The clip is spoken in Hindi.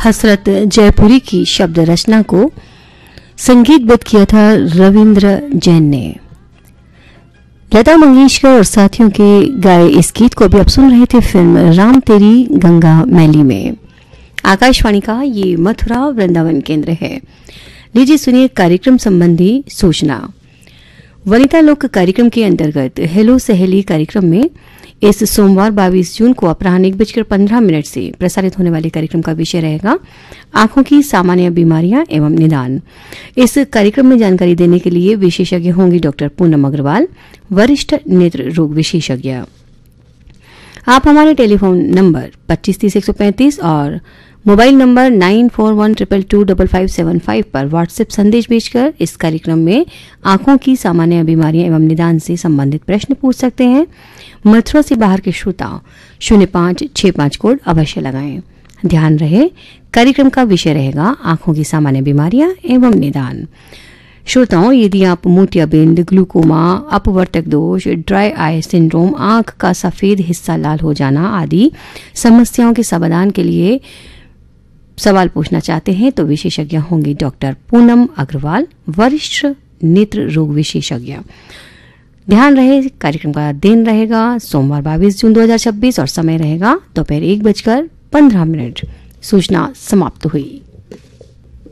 हसरत जयपुरी की शब्द रचना को संगीतबद्ध किया था रविंद्र जैन ने। लता मंगेशकर और साथियों के गाए इस गीत को भी आप सुन रहे थे फिल्म राम तेरी गंगा मैली में। आकाशवाणी का ये मथुरा वृंदावन केंद्र है। लीजिए सुनिए कार्यक्रम संबंधी सूचना। वनिता लोक कार्यक्रम के अंतर्गत हेलो सहेली कार्यक्रम में इस सोमवार 22 जून को अपराह्न 1:15 से प्रसारित होने वाले कार्यक्रम का विषय रहेगा आंखों की सामान्य बीमारियां एवं निदान। इस कार्यक्रम में जानकारी देने के लिए विशेषज्ञ होंगी डॉक्टर पूनम अग्रवाल, वरिष्ठ नेत्र रोग विशेषज्ञ। आप हमारे टेलीफोन नंबर 2530-135 और मोबाइल नंबर 9412225575 पर व्हाट्सएप संदेश भेजकर इस कार्यक्रम में आंखों की सामान्य बीमारियां एवं निदान से संबंधित प्रश्न पूछ सकते हैं। मथुरा से बाहर के श्रोता 0565 कोड अवश्य लगाएं। ध्यान रहे कार्यक्रम का विषय रहेगा आंखों की सामान्य बीमारियां एवं निदान। श्रोताओं, यदि आप मोतियाबिंद, ग्लूकोमा, अपवर्तक दोष, ड्राई आई सिंड्रोम, आंख का सफेद हिस्सा लाल हो जाना आदि समस्याओं के समाधान के लिए सवाल पूछना चाहते हैं तो विशेषज्ञ होंगे डॉक्टर पूनम अग्रवाल, वरिष्ठ नेत्र रोग विशेषज्ञ। ध्यान रहे कार्यक्रम का दिन रहेगा सोमवार 22 जून 2026 और समय रहेगा दोपहर 1:15। सूचना समाप्त हुई।